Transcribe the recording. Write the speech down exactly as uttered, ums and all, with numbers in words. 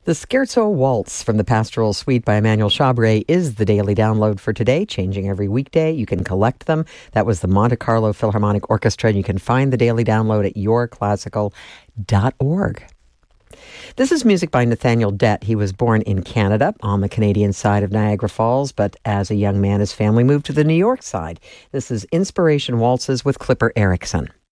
The Scherzo Waltz from the Pastoral Suite by Emmanuel Chabre is the daily download for today, changing every weekday. You can collect them. That was the Monte Carlo Philharmonic Orchestra, and you can find the daily download at your classical dot org. This is music by Nathaniel Dett. He was born in Canada on the Canadian side of Niagara Falls, but as a young man, his family moved to the New York side. This is Inspiration Waltzes with Clipper Erickson.